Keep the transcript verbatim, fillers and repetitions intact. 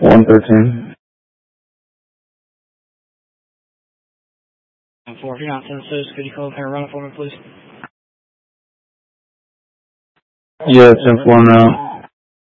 one thirteen. four, if you're not sensitive, could you call and run it for me, please? Yeah, ten four now.